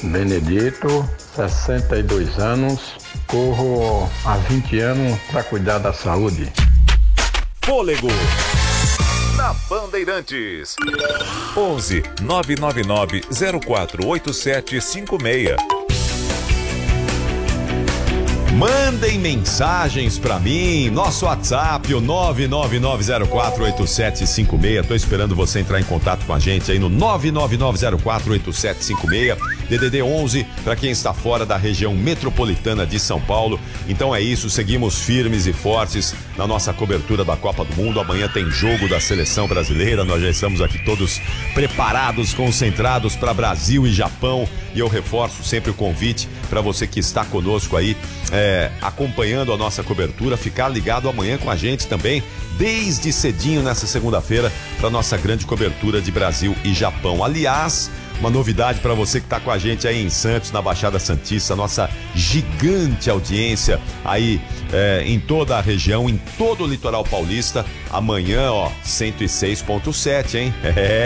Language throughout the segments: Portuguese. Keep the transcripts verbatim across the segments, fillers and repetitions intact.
Benedito, sessenta e dois anos, corro há vinte anos para cuidar da saúde. Fôlego na Bandeirantes. onze nove nove nove zero quatro oito sete cinco seis. Mandem mensagens pra mim, nosso WhatsApp, o nove nove nove zero quatro oito sete cinco seis. Tô esperando você entrar em contato com a gente aí no nove nove nove zero quatro oito sete cinco seis. D D D onze para quem está fora da região metropolitana de São Paulo. Então é isso, seguimos firmes e fortes na nossa cobertura da Copa do Mundo. Amanhã tem jogo da seleção brasileira. Nós já estamos aqui todos preparados, concentrados para Brasil e Japão. E eu reforço sempre o convite para você que está conosco aí, é, acompanhando a nossa cobertura, ficar ligado amanhã com a gente também, desde cedinho nessa segunda-feira, para nossa grande cobertura de Brasil e Japão. Aliás, uma novidade para você que está com a gente aí em Santos, na Baixada Santista, nossa gigante audiência aí é, em toda a região, em todo o litoral paulista. Amanhã, ó, cento e seis ponto sete, hein?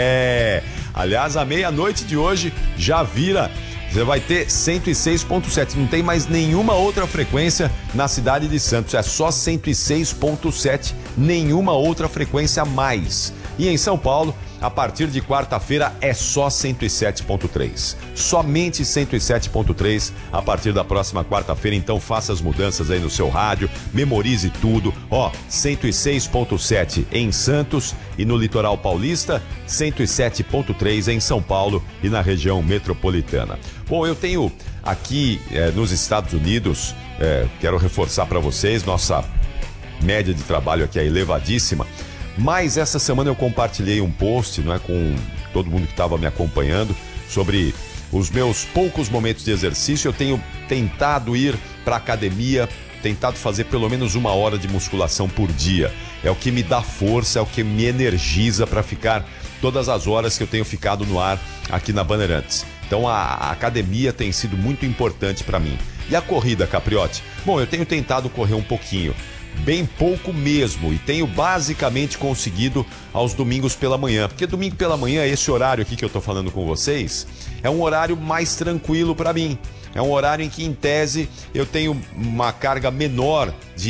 É. Aliás, à meia-noite de hoje já vira. Você vai ter cento e seis ponto sete, não tem mais nenhuma outra frequência na cidade de Santos, é só cento e seis ponto sete, nenhuma outra frequência a mais. E em São Paulo, a partir de quarta-feira é só cento e sete ponto três. Somente cento e sete ponto três a partir da próxima quarta-feira. Então faça as mudanças aí no seu rádio, memorize tudo. Ó, cento e seis ponto sete em Santos e no litoral paulista, cento e sete ponto três em São Paulo e na região metropolitana. Bom, eu tenho aqui eh, nos Estados Unidos, eh, quero reforçar para vocês, nossa média de trabalho aqui é elevadíssima. Mas essa semana eu compartilhei um post, não é, com todo mundo que estava me acompanhando, sobre os meus poucos momentos de exercício. Eu tenho tentado ir para a academia, tentado fazer pelo menos uma hora de musculação por dia. É o que me dá força, é o que me energiza para ficar todas as horas que eu tenho ficado no ar aqui na Bandeirantes. Então a, a academia tem sido muito importante para mim. E a corrida, Capriotti? Bom, eu tenho tentado correr um pouquinho. Bem pouco mesmo, e tenho basicamente conseguido aos domingos pela manhã, porque domingo pela manhã, esse horário aqui que eu tô falando com vocês, é um horário mais tranquilo para mim, é um horário em que em tese eu tenho uma carga menor de